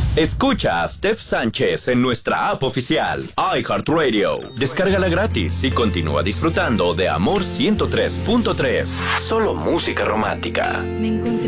Escucha a Steph Sánchez en nuestra app oficial, iHeartRadio. Descárgala gratis y continúa disfrutando de Amor 103.3. Solo música romántica. Me encontré